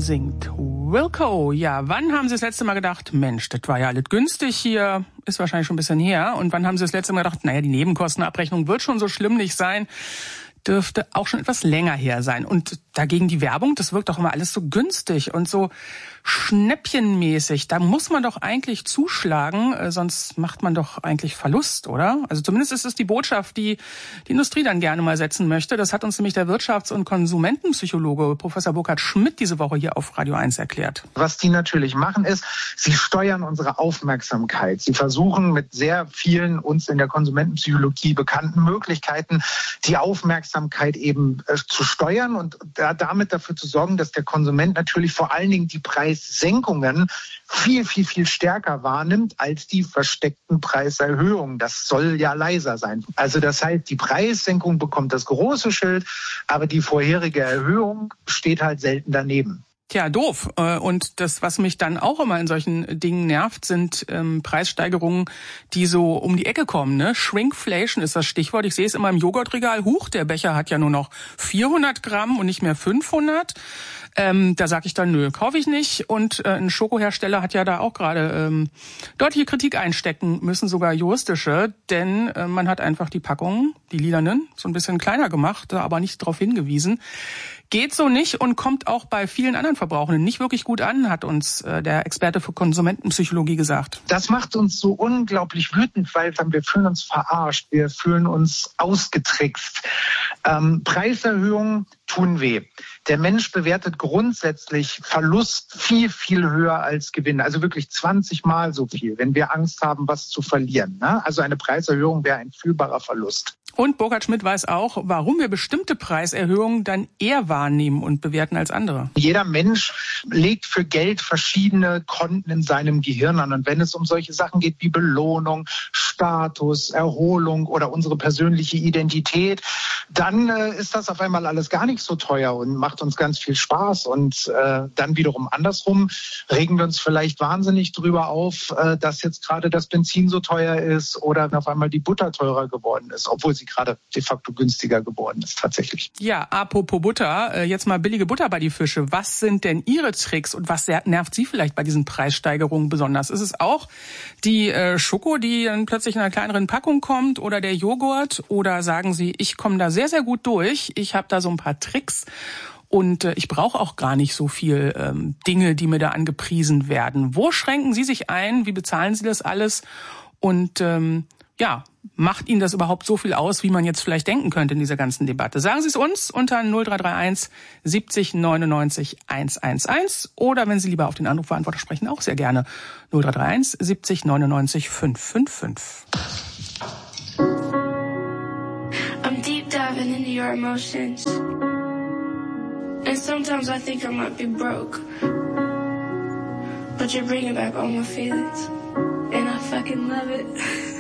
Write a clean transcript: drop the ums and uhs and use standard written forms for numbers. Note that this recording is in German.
singt Wilco. Ja, wann haben Sie das letzte Mal gedacht, Mensch, das war ja alles günstig hier, ist wahrscheinlich schon ein bisschen her. Und wann haben Sie das letzte Mal gedacht, naja, die Nebenkostenabrechnung wird schon so schlimm nicht sein, dürfte auch schon etwas länger her sein. Und dagegen die Werbung, das wirkt doch immer alles so günstig und so schnäppchenmäßig. Da muss man doch eigentlich zuschlagen, sonst macht man doch eigentlich Verlust, oder? Also zumindest ist es die Botschaft, die die Industrie dann gerne mal setzen möchte. Das hat uns nämlich der Wirtschafts- und Konsumentenpsychologe Professor Burkhard Schmidt diese Woche hier auf Radio 1 erklärt. Was die natürlich machen ist, sie steuern unsere Aufmerksamkeit. Sie versuchen mit sehr vielen uns in der Konsumentenpsychologie bekannten Möglichkeiten die Aufmerksamkeit eben zu steuern und damit dafür zu sorgen, dass der Konsument natürlich vor allen Dingen die Preissenkungen viel stärker wahrnimmt als die versteckten Preiserhöhungen. Das soll ja leiser sein. Also das heißt, die Preissenkung bekommt das große Schild, aber die vorherige Erhöhung steht halt selten daneben. Tja, doof. Und das, was mich dann auch immer in solchen Dingen nervt, sind Preissteigerungen, die so um die Ecke kommen. Ne? Shrinkflation ist das Stichwort. Ich sehe es immer im Joghurtregal. Huch, der Becher hat ja nur noch 400 Gramm und nicht mehr 500. Da sage ich dann, nö, kaufe ich nicht. Und ein Schokohersteller hat ja da auch gerade deutliche Kritik einstecken müssen, sogar juristische. Denn man hat einfach die Packungen, die lilanen, so ein bisschen kleiner gemacht, aber nicht darauf hingewiesen. Geht so nicht und kommt auch bei vielen anderen Verbrauchern nicht wirklich gut an, hat uns der Experte für Konsumentenpsychologie gesagt. Das macht uns so unglaublich wütend, weil wir fühlen uns verarscht, wir fühlen uns ausgetrickst. Preiserhöhungen tun weh. Der Mensch bewertet grundsätzlich Verlust viel höher als Gewinn. Also wirklich 20 Mal so viel, wenn wir Angst haben, was zu verlieren. Ne? Also eine Preiserhöhung wäre ein fühlbarer Verlust. Und Burkhard Schmidt weiß auch, warum wir bestimmte Preiserhöhungen dann eher wahrnehmen und bewerten als andere. Jeder Mensch legt für Geld verschiedene Konten in seinem Gehirn an. Und wenn es um solche Sachen geht wie Belohnung, Status, Erholung oder unsere persönliche Identität, dann ist das auf einmal alles gar nicht so teuer und macht uns ganz viel Spaß. Und dann wiederum andersrum regen wir uns vielleicht wahnsinnig drüber auf, dass jetzt gerade das Benzin so teuer ist oder auf einmal die Butter teurer geworden ist, obwohl sie gerade de facto günstiger geworden ist tatsächlich. Ja, apropos Butter, jetzt mal billige Butter bei die Fische. Was sind denn Ihre Tricks und was nervt Sie vielleicht bei diesen Preissteigerungen besonders? Ist es auch die Schoko, die dann plötzlich in einer kleineren Packung kommt oder der Joghurt? Oder sagen Sie, ich komme da sehr gut durch, ich habe da so ein paar Tricks und ich brauche auch gar nicht so viel Dinge, die mir da angepriesen werden. Wo schränken Sie sich ein? Wie bezahlen Sie das alles? Und macht Ihnen das überhaupt so viel aus, wie man jetzt vielleicht denken könnte in dieser ganzen Debatte? Sagen Sie es uns unter 0331 70 99 111 oder wenn Sie lieber auf den Anrufbeantworter sprechen, auch sehr gerne 0331 70 99 555. I'm deep diving into your emotions and sometimes I think I might be broke but you're bringing back all my feelings and I fucking love it.